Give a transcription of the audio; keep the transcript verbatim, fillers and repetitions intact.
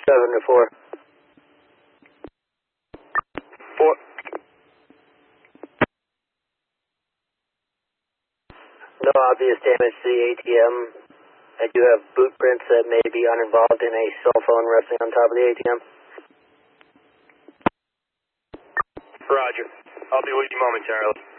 seven to four. Four. No obvious damage to the A T M. I do have boot prints that may be uninvolved in a cell phone resting on top of the A T M. Roger. I'll be with you momentarily.